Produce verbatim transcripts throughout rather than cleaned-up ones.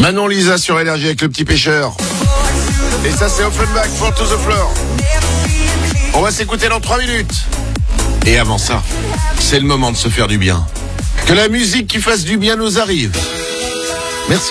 Manon Lisa sur Énergie avec le petit pêcheur. Et ça c'est Offenbach, Fall to the Floor. On va s'écouter dans trois minutes. Et avant ça, c'est le moment de se faire du bien. Que la musique qui fasse du bien nous arrive. Merci.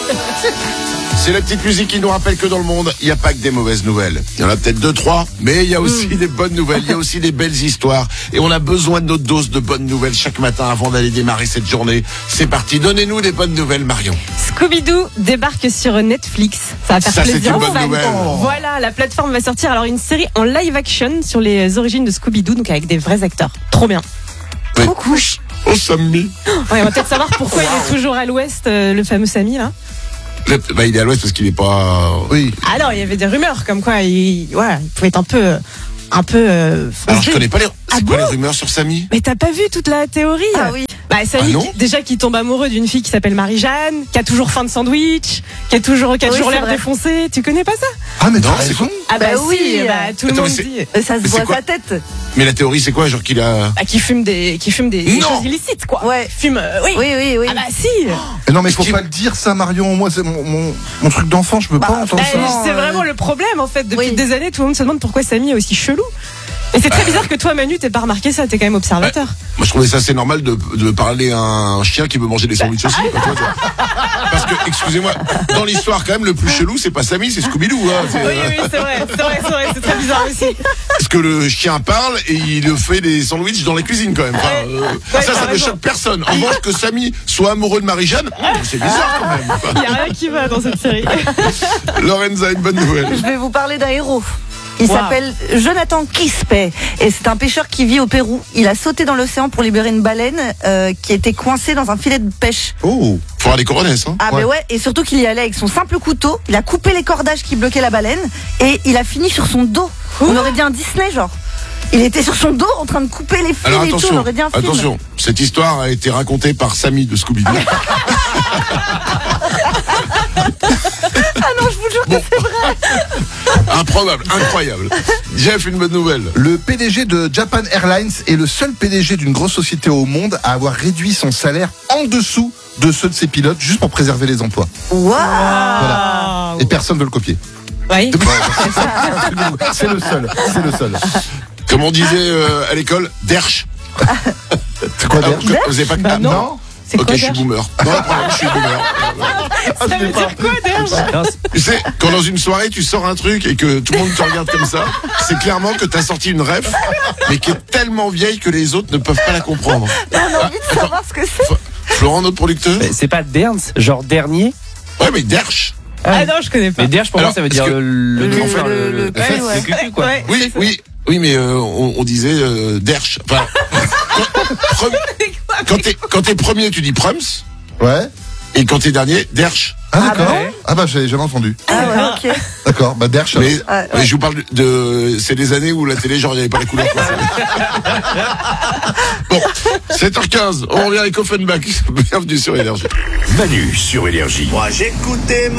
C'est la petite musique qui nous rappelle que dans le monde, il n'y a pas que des mauvaises nouvelles. Il y en a peut-être deux, trois, mais il y a aussi mmh. des bonnes nouvelles, il y a aussi des belles histoires. Et on a besoin de notre dose de bonnes nouvelles chaque matin avant d'aller démarrer cette journée. C'est parti, donnez-nous des bonnes nouvelles, Marion. Scooby-Doo débarque sur Netflix. Ça va faire Ça, plaisir. c'est une bonne nouvelle. Voilà, la plateforme va sortir alors une série en live action sur les origines de Scooby-Doo, donc avec des vrais acteurs. Trop bien. Mais... Trop cool. Oh, Sammy. Ouais, on va peut-être savoir pourquoi wow. il est toujours à l'ouest, euh, le fameux Sammy, là. Bah, il est à l'ouest parce qu'il est pas... Oui. Ah non, il y avait des rumeurs comme quoi il, ouais, il pouvait être un peu... Un peu euh, Alors, je connais pas les... C'est ah quoi bon les rumeurs sur Sammy? Mais t'as pas vu toute la théorie? Ah oui. Bah, Sammy, ah qui, déjà qui tombe amoureux d'une fille qui s'appelle Marie-Jeanne, qui a toujours faim de sandwich, qui a toujours, qui a oui, toujours l'air vrai. défoncé. Tu connais pas ça? Ah, mais non, t'as c'est raison. Ah bah, bah oui, oui. bah, tout Attends, le monde mais dit. Ça se Mais voit c'est quoi sa tête. Mais la théorie, c'est quoi? Genre qu'il a... Bah, qui fume des, qui fume des, des Non. choses illicites, quoi. Ouais. Fume, euh, oui. Oui, oui, oui. Ah bah si. Mais non, mais faut Qui- pas le dire ça, Marion. Moi, c'est mon, mon, mon truc d'enfant, je peux Bah, pas entendre Bah, ça. non, c'est euh, vraiment le problème en fait. Depuis oui. des années, tout le monde se demande pourquoi Samy est aussi chelou. Et c'est très bizarre que toi, Manu, t'aies pas remarqué ça. T'es quand même observateur. Moi, je trouvais ça assez normal de, de parler à un chien qui veut manger des sandwichs aussi. quoi, tu vois, ça. Parce que, excusez-moi, dans l'histoire, quand même, le plus chelou, c'est pas Sammy, c'est Scooby-Doo. Hein, c'est, Oui, oui, c'est vrai, c'est vrai, c'est vrai, c'est très bizarre aussi. Parce que le chien parle et il fait des sandwichs dans la cuisine, quand même. Enfin, euh, Ouais, ça, t'as ça ne raison. choque personne. En revanche, que Sammy soit amoureux de Marie-Jeanne, hum, c'est bizarre, quand Il même. y a rien qui va dans cette série. Lorenza, une bonne nouvelle. Je vais vous parler d'un héros. Il Wow. s'appelle Jonathan Quispe et c'est un pêcheur qui vit au Pérou. Il a sauté dans l'océan pour libérer une baleine euh, qui était coincée dans un filet de pêche. Oh. Faut avoir des coronesses, hein. Ah Ouais. mais ouais, et surtout qu'il y allait avec son simple couteau. Il a coupé les cordages qui bloquaient la baleine et il a fini sur son dos. On aurait dit un Disney genre. Il était sur son dos en train de couper les fils Alors et tout. On attention, aurait dit un film. attention, cette histoire a été racontée par Sammy de Scooby-Doo. Ah non, je vous jure Bon. que c'est vrai. Improbable, incroyable. Jeff, une bonne nouvelle. Le P D G de Japan Airlines est le seul P D G d'une grosse société au monde à avoir réduit son salaire en dessous de ceux de ses pilotes juste pour préserver les emplois. Waouh. Voilà. Et personne ne veut le copier. Oui. C'est le seul. C'est le seul. Comme on disait euh, à l'école, derche. C'est quoi Ah, dire vous, vous avez pas Bah ah, non. C'est Ok, quoi, je suis Derche? boomer. Non, pardon, je suis boomer. Ça veut dire quoi, Derche? Tu sais, quand dans une soirée tu sors un truc et que tout le monde te regarde comme ça, c'est clairement que t'as sorti une ref, mais qui est tellement vieille que les autres ne peuvent pas la comprendre. On a envie de savoir ce que c'est. F- Florent, notre producteur. Mais c'est pas Derns, genre dernier. Ouais, mais derche. Ah non, je connais pas. Mais Derge pour Alors, moi ça veut est-ce dire que- le le le- cul, enfin, enfin, le- le- le ouais, le ouais. cucu, quoi. Ouais, Oui, c'est ça. oui, oui, mais euh, on, on disait euh, derche. Enfin, quand, pre- quand t'es quand t'es premier, tu dis prums, Ouais. et quand t'es dernier, derche. Ah d'accord. ouais. Ah bah j'ai jamais entendu. Ah ouais, ok. D'accord. Bah Derch. Mais, ouais. mais je vous parle de, c'est des années où la télé, genre, il n'y avait pas la couleur. quoi. Bon, sept heures quinze, on revient avec Offenbach. Bienvenue sur Énergie. Manu sur Énergie. Moi j'écoutais ma